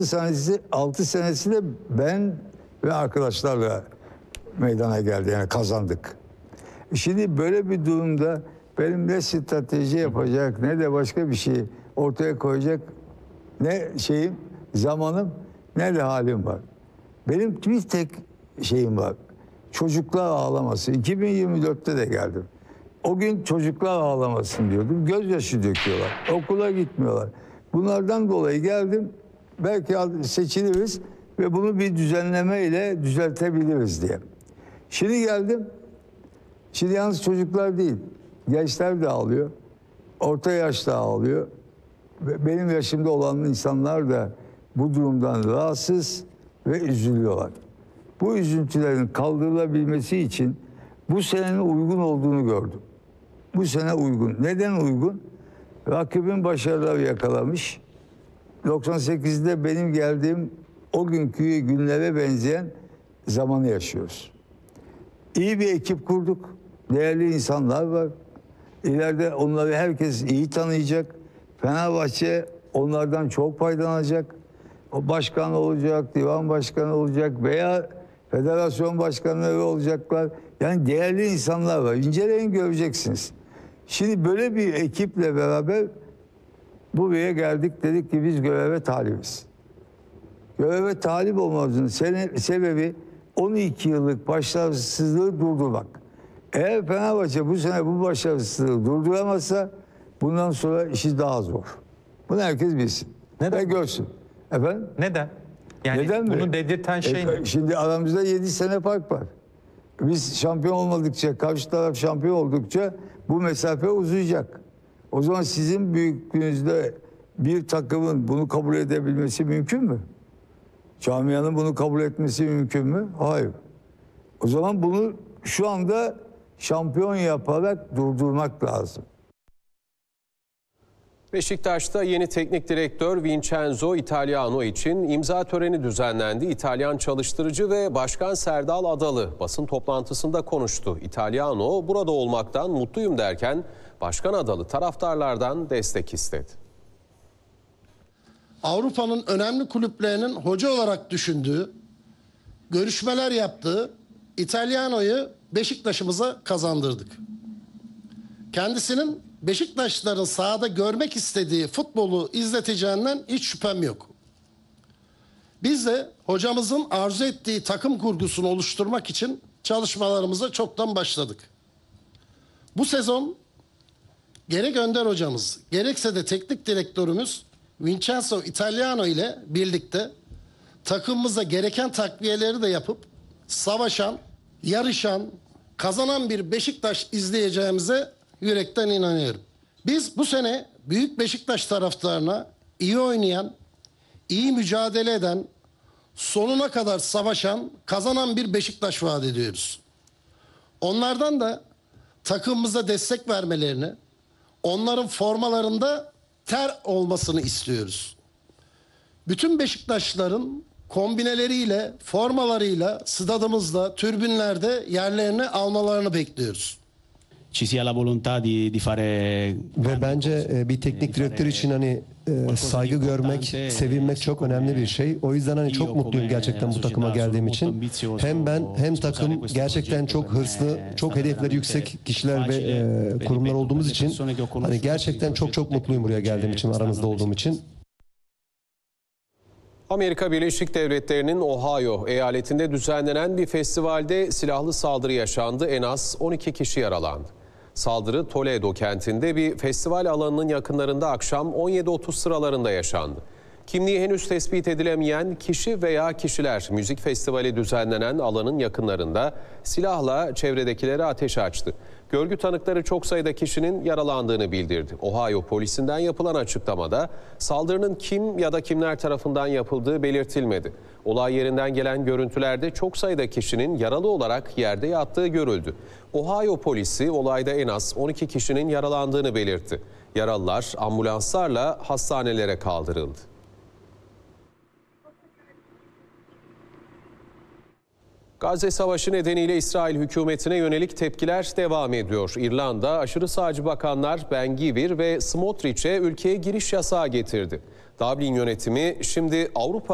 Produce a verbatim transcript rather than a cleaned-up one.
senesi, altı senesi de ben ve arkadaşlarla meydana geldi. Yani kazandık. Şimdi böyle bir durumda benim ne strateji yapacak ne de başka bir şey ortaya koyacak ne şeyim, zamanım ne de halim var. Benim bir tek şeyim var. Çocuklar ağlaması. iki bin yirmi dörtte de geldim. O gün çocuklar ağlamasın diyordum. Gözyaşı döküyorlar. Okula gitmiyorlar. Bunlardan dolayı geldim. Belki seçiliriz ve bunu bir düzenleme ile düzeltebiliriz diye. Şimdi geldim. Şimdi yalnız çocuklar değil. Gençler de ağlıyor. Orta yaş da ağlıyor. Benim yaşımda olan insanlar da bu durumdan rahatsız ve üzülüyorlar. Bu üzüntülerin kaldırılabilmesi için bu senenin uygun olduğunu gördüm. Bu sene uygun. Neden uygun? Rakibin başarıları yakalamış. doksan sekizde benim geldiğim o günkü günlere benzeyen zamanı yaşıyoruz. İyi bir ekip kurduk. Değerli insanlar var. İleride onları herkes iyi tanıyacak. Fenerbahçe onlardan çok faydalanacak. O başkan olacak, divan başkanı olacak veya federasyon başkanları olacaklar. Yani değerli insanlar var. İnceleyin, göreceksiniz. Şimdi böyle bir ekiple beraber buraya geldik, dedik ki biz göreve talibiz. Göreve talip olmamızın sebebi on iki yıllık başarısızlığı durdurmak. Eğer Fenerbahçe bu sene bu başarısızlığı durduramazsa bundan sonra işi daha zor. Bunu herkes bilsin. Neden? Ve görsün. Efendim? Neden? Yani Neden bunu mi? dedirten şey e, ne? Şimdi aramızda yedi sene fark var. Biz şampiyon olmadıkça, karşı taraf şampiyon oldukça bu mesafe uzayacak. O zaman sizin büyüklüğünüzde bir takımın bunu kabul edebilmesi mümkün mü? Camianın bunu kabul etmesi mümkün mü? Hayır. O zaman bunu şu anda şampiyon yaparak durdurmak lazım. Beşiktaş'ta yeni teknik direktör Vincenzo Italiano için imza töreni düzenlendi. İtalyan çalıştırıcı ve Başkan Serdal Adalı basın toplantısında konuştu. Italiano burada olmaktan mutluyum derken Başkan Adalı taraftarlardan destek istedi. Avrupa'nın önemli kulüplerinin hoca olarak düşündüğü, görüşmeler yaptığı İtalyano'yu Beşiktaş'ımıza kazandırdık. Kendisinin Beşiktaşlıların sahada görmek istediği futbolu izleteceğinden hiç şüphem yok. Biz de hocamızın arzu ettiği takım kurgusunu oluşturmak için çalışmalarımıza çoktan başladık. Bu sezon gerek Önder hocamız gerekse de teknik direktörümüz Vincenzo Italiano ile birlikte takımımıza gereken takviyeleri de yapıp savaşan, yarışan, kazanan bir Beşiktaş izleyeceğimize yürekten inanıyorum. Biz bu sene büyük Beşiktaş taraftarına iyi oynayan, iyi mücadele eden, sonuna kadar savaşan, kazanan bir Beşiktaş vaat ediyoruz. Onlardan da takımımıza destek vermelerini, onların formalarında ter olmasını istiyoruz. Bütün Beşiktaşlıların kombineleriyle, formalarıyla, stadımızda, tribünlerde yerlerini almalarını bekliyoruz. Ci sia la volontà di, di fare ve bence bir teknik direktör için hani saygı görmek, sevilmek çok önemli bir şey. O yüzden hani çok mutluyum gerçekten bu takıma geldiğim için. Hem ben hem takım gerçekten çok hırslı, çok hedefleri yüksek kişiler ve kurumlar olduğumuz için hani gerçekten çok çok mutluyum buraya geldiğim için, aranızda olduğum için. Amerika Birleşik Devletleri'nin Ohio eyaletinde düzenlenen bir festivalde silahlı saldırı yaşandı. En az on iki kişi yaralandı. Saldırı Toledo kentinde bir festival alanının yakınlarında akşam on yedi otuz sıralarında yaşandı. Kimliği henüz tespit edilemeyen kişi veya kişiler müzik festivali düzenlenen alanın yakınlarında silahla çevredekilere ateş açtı. Görgü tanıkları çok sayıda kişinin yaralandığını bildirdi. Ohio polisinden yapılan açıklamada saldırının kim ya da kimler tarafından yapıldığı belirtilmedi. Olay yerinden gelen görüntülerde çok sayıda kişinin yaralı olarak yerde yattığı görüldü. Ohio polisi olayda en az on iki kişinin yaralandığını belirtti. Yaralılar ambulanslarla hastanelere kaldırıldı. Gazze Savaşı nedeniyle İsrail hükümetine yönelik tepkiler devam ediyor. İrlanda aşırı sağcı bakanlar Ben Gvir ve Smotrich'e ülkeye giriş yasağı getirdi. Dublin yönetimi şimdi Avrupa